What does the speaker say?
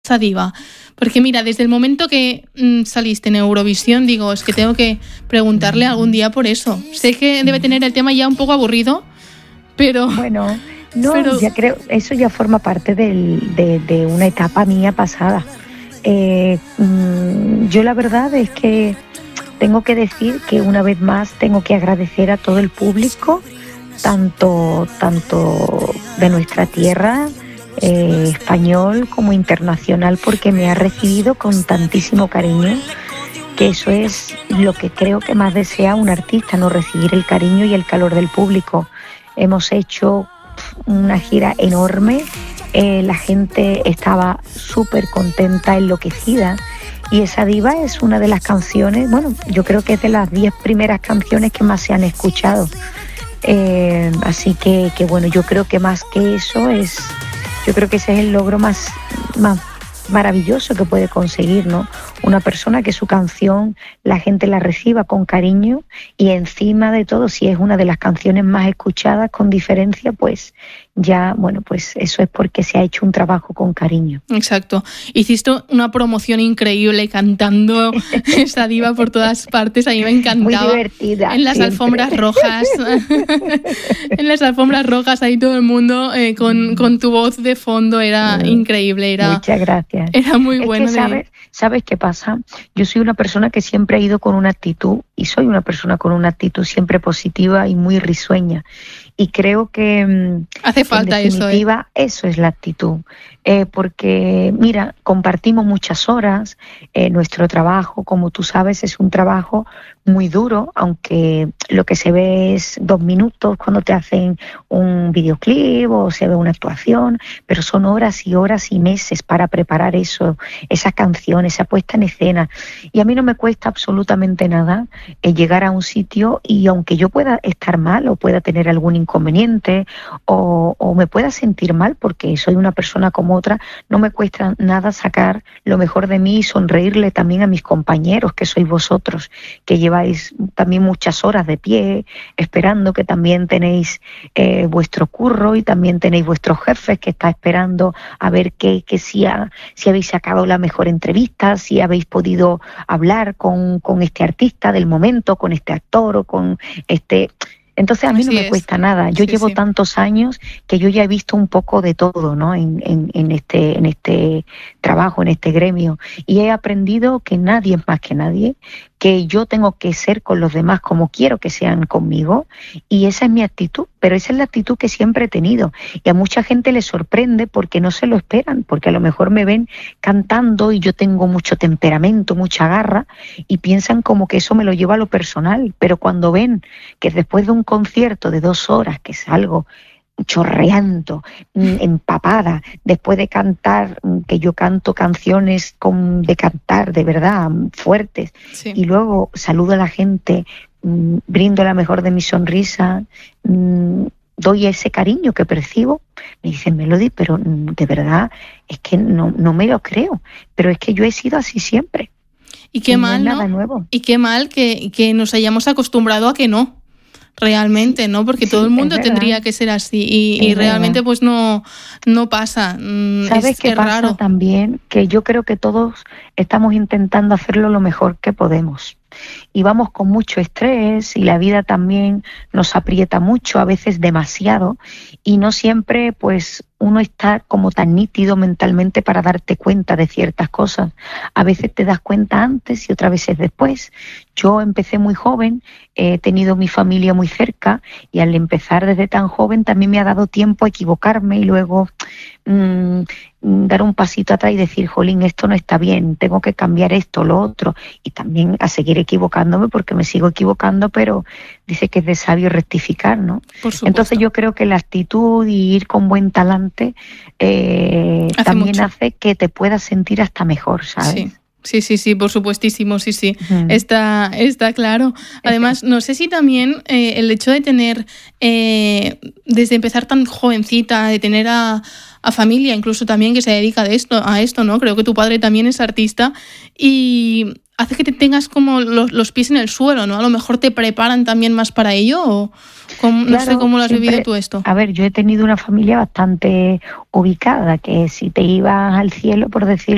esa diva? Porque mira, desde el momento que saliste en Eurovisión, digo, es que tengo que preguntarle algún día por eso. Sé que debe tener el tema ya un poco aburrido, pero... Bueno, no, pero... ya creo, eso ya forma parte de una etapa mía pasada. Yo la verdad es que tengo que decir que una vez más tengo que agradecer a todo el público, tanto de nuestra tierra, español como internacional, porque me ha recibido con tantísimo cariño, que eso es lo que creo que más desea un artista, no recibir el cariño y el calor del público. Hemos hecho una gira enorme, la gente estaba súper contenta, enloquecida, y esa diva es una de las canciones, bueno, yo creo que es de las 10 primeras canciones que más se han escuchado. Así que bueno, yo creo que más que eso yo creo que ese es el logro más maravilloso que puede conseguir, ¿no? Una persona que su canción la gente la reciba con cariño, y encima de todo, si es una de las canciones más escuchadas con diferencia, pues ya, bueno, pues eso es porque se ha hecho un trabajo con cariño. Exacto. Hiciste una promoción increíble cantando esa diva por todas partes. A mí me encantaba. Muy divertida. En las siempre. alfombras rojas. En las alfombras rojas, ahí todo el mundo con tu voz de fondo. Era increíble. Muchas gracias. Era muy bueno. Que ¿sabes qué pasa? Yo soy una persona que siempre ha ido con una actitud, y soy una persona con una actitud siempre positiva y muy risueña. Y creo que hace falta en definitiva, eso es la actitud. Porque, mira, compartimos muchas horas, nuestro trabajo, como tú sabes, es un trabajo muy duro, aunque lo que se ve es 2 minutos cuando te hacen un videoclip o se ve una actuación, pero son horas y horas y meses para preparar eso, esa canción, esa puesta en escena. Y a mí no me cuesta absolutamente nada llegar a un sitio, y aunque yo pueda estar mal o pueda tener algún inconveniente o me pueda sentir mal porque soy una persona como otra, no me cuesta nada sacar lo mejor de mí y sonreírle también a mis compañeros, que sois vosotros, que lleváis también muchas horas de pie esperando, que también tenéis vuestro curro, y también tenéis vuestros jefes que está esperando a ver si habéis sacado la mejor entrevista, si habéis podido hablar con este artista del momento, con este actor o con este... Entonces a mí no me cuesta nada. Yo llevo tantos años que yo ya he visto un poco de todo, ¿no? En este trabajo, en este gremio, y he aprendido que nadie es más que nadie, que yo tengo que ser con los demás como quiero que sean conmigo, y esa es mi actitud, pero esa es la actitud que siempre he tenido, y a mucha gente le sorprende porque no se lo esperan, porque a lo mejor me ven cantando y yo tengo mucho temperamento, mucha garra, y piensan como que eso me lo llevo a lo personal, pero cuando ven que después de un concierto de 2 horas, que es algo chorreando, empapada, después de cantar, que yo canto canciones de cantar de verdad, fuertes, y luego saludo a la gente, brindo la mejor de mi sonrisa, doy ese cariño que percibo, me dicen, Melody, pero de verdad es que no me lo creo, pero es que yo he sido así siempre. Y qué mal, no es nada nuevo. Y qué mal que nos hayamos acostumbrado a que no. Realmente, ¿no? Porque todo el mundo tendría que ser así, y realmente pues no pasa. ¿Sabes qué pasa raro también? Que yo creo que todos estamos intentando hacerlo lo mejor que podemos. Y vamos con mucho estrés, y la vida también nos aprieta mucho, a veces demasiado, y no siempre pues uno está como tan nítido mentalmente para darte cuenta de ciertas cosas. A veces te das cuenta antes y otras veces después. Yo empecé muy joven, he tenido mi familia muy cerca, y al empezar desde tan joven también me ha dado tiempo a equivocarme y luego dar un pasito atrás y decir, jolín, esto no está bien, tengo que cambiar esto, lo otro, y también a seguir equivocándome porque me sigo equivocando, pero dice que es de sabio rectificar, ¿no? Entonces yo creo que la actitud y ir con buen talante también hace que te puedas sentir hasta mejor, ¿sabes? Sí, por supuestísimo, sí. Está claro. Además, no sé si también el hecho de tener, desde empezar tan jovencita, de tener a familia, incluso también que se dedica a esto, ¿no? Creo que tu padre también es artista, y hace que te tengas como los pies en el suelo, ¿no? A lo mejor te preparan también más para ello, o no sé cómo lo has vivido tú esto. A ver, yo he tenido una familia bastante ubicada, que si te ibas al cielo, por decirlo